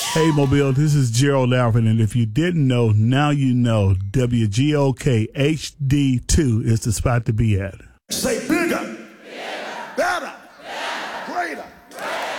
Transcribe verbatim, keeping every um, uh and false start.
Hey, Mobile, this is Gerald Alford, and if you didn't know, now you know W G O K H D two is the spot to be at. Say